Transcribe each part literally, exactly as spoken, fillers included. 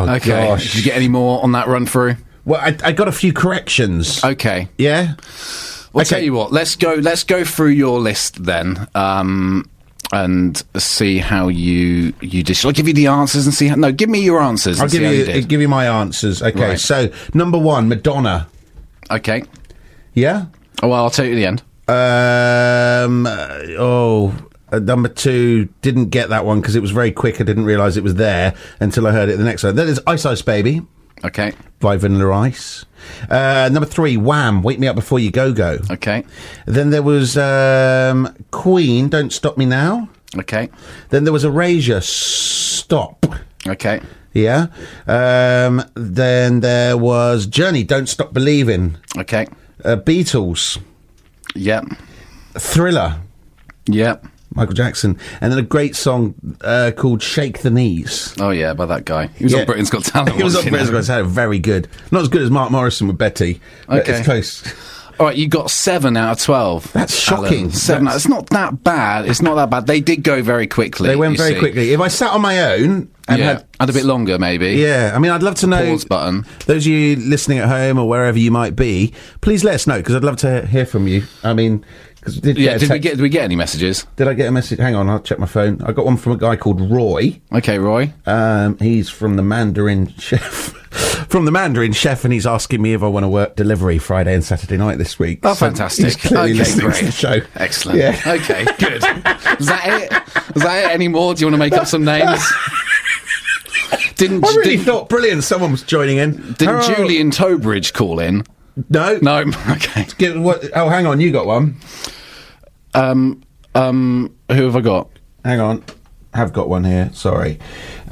okay. gosh. Did you get any more on that run through? Well, I, I got a few corrections. Okay. Yeah? Well, Okay. tell you what. Let's go. Let's go through your list then, um, and see how you you did. Shall I give you the answers and see? How, no, give me your answers. I'll and give see how you, you did. give you my answers. Okay, Right. so number one, Madonna. Okay. Yeah? Oh, well, I'll tell you at the end. Um, uh, oh, uh, number two, didn't get that one because it was very quick. I didn't realise it was there until I heard it the next one. Then there's Ice Ice Baby Okay. by Vanilla Ice. Uh, number three, Wham! Wake Me Up Before You Go Go. Okay. Then there was um, Queen, Don't Stop Me Now. Okay. Then there was Erasure, Stop. Okay. Yeah. Um, then there was Journey, Don't Stop Believing. Okay. Uh, Beatles, Yep. Thriller, Yep. Michael Jackson, and then a great song uh, called Shake the Knees. Oh yeah, by that guy. He was Yeah. on Britain's Got Talent. He was on wasn't Britain's Got Talent, very good. Not as good as Mark Morrison with Betty, but Okay. it's close. All right, you got seven out of twelve. That's shocking. Alan. Seven. That's- It's not that bad. It's not that bad. They did go very quickly. They went you very see. quickly. If I sat on my own and Yeah, had... and a bit longer maybe. Yeah, I mean, I'd love to know... Pause button. Those of you listening at home or wherever you might be, please let us know, because I'd love to hear from you. I mean... Cause we did, Yeah. get a Did we text- get? Did we get any messages? Did I get a message? Hang on, I'll check my phone. I got one from a guy called Roy. Okay, Roy. Um, he's from the Mandarin Chef. From the Mandarin Chef, and he's asking me if I want to work delivery Friday and Saturday night this week. Oh, So fantastic. He's clearly Okay, listening great. to the show. Excellent. Yeah. Okay, good. Is that it? Is that it? Any more? Do you want to make up some names? Didn't I really didn't, thought, brilliant, someone was joining in. didn't Hello. Julian Tobridge call in? No. No. Okay. Get, what, oh, hang on, you got one. Um. Um. Who have I got? Hang on. Have got one here, sorry.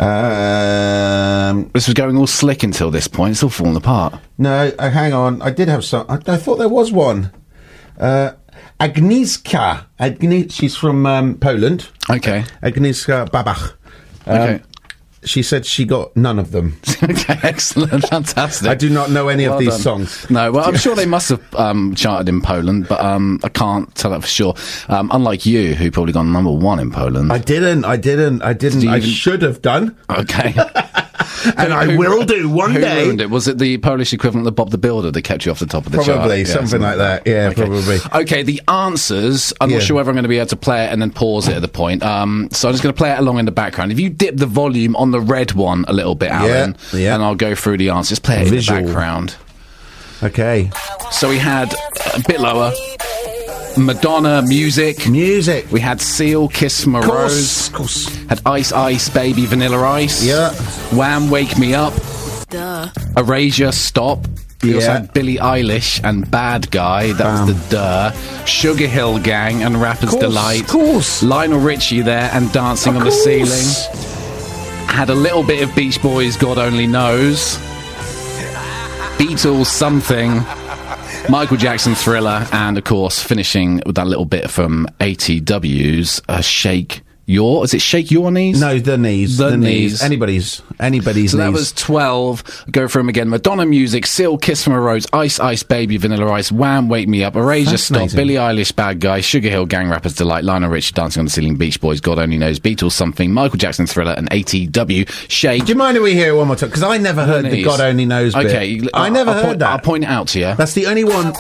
Um, This was going all slick until this point. It's all falling apart. no, uh, hang on. I did have some. I, I thought there was one. Uh, Agnieszka. Agni- she's from um, Poland. Okay. Agnieszka Babach. Um, Okay. She said she got none of them. Okay. Excellent. Fantastic. I do not know any Well of these done. songs. No, well, I'm sure they must have um, charted in Poland, but um, I can't tell that for sure. Um, unlike you, who probably got number one in Poland. I didn't. I didn't. I didn't. Did you I even- should have done. Okay. And I will do one who day. ruined it? Was it the Polish equivalent of Bob the Builder that kept you off the top of the chart? Probably, Yeah, something like that. Yeah, Okay. probably. Okay, the answers, I'm Yeah. not sure whether I'm going to be able to play it and then pause it at the point. Um, so I'm just going to play it along in the background. If you dip the volume on the red one a little bit, Alan, yeah. and I'll go through the answers. Play it Visual. in the background. Okay. So we had a bit lower Madonna Music. Music. We had Seal, Kiss from a Course, Rose. course. Had Ice Ice Baby Vanilla Ice. Yeah. Wham! Wake Me Up. Duh. Erasure, Stop. We also Yeah. had Billie Eilish and Bad Guy. That Bam. was the duh. Sugar Hill Gang and Rapper's Course, Delight. course. Lionel Richie there and Dancing Of on the course. Ceiling. Had a little bit of Beach Boys, God Only Knows. Beatles, Something. Michael Jackson, Thriller. And, of course, finishing with that little bit from A T W's uh, Shake Your... Is it Shake Your Knees? No, the knees. The knees. Anybody's. Anybody's So knees. that was twelve. Go through them again. Madonna Music, Seal, Kiss from a Rose, Ice Ice Baby, Vanilla Ice, Wham! Wake Me Up, Erasure, Stop, Fascinating. Billie Eilish, Bad Guy, Sugar Hill Gang, Rapper's Delight, Lionel Richie, Dancing on the Ceiling, Beach Boys, God Only Knows, Beatles, Something, Michael Jackson, Thriller, and A T W, Shake. Do you mind if we hear it one more time? Because I never heard the Knees. God Only Knows bit. Okay, I I'll- never I'll heard point, that. I'll point it out to you. That's the only one